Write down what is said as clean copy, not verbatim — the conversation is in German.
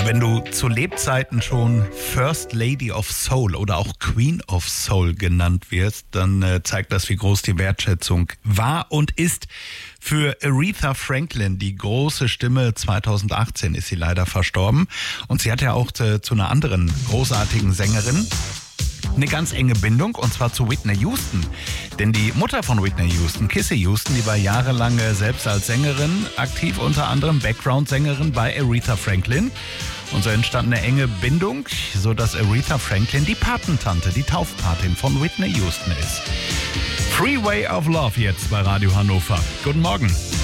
Wenn du zu Lebzeiten schon First Lady of Soul oder auch Queen of Soul genannt wirst, dann zeigt das, wie groß die Wertschätzung war und ist. Für Aretha Franklin, die große Stimme, 2018 ist sie leider verstorben. Und sie hat ja auch zu einer anderen großartigen Sängerin eine ganz enge Bindung, und zwar zu Whitney Houston. Denn die Mutter von Whitney Houston, Kissy Houston, die war jahrelang selbst als Sängerin aktiv, unter anderem Background-Sängerin bei Aretha Franklin. Und so entstand eine enge Bindung, sodass Aretha Franklin die Patentante, die Taufpatin von Whitney Houston ist. Freeway of Love jetzt bei Radio Hannover. Guten Morgen.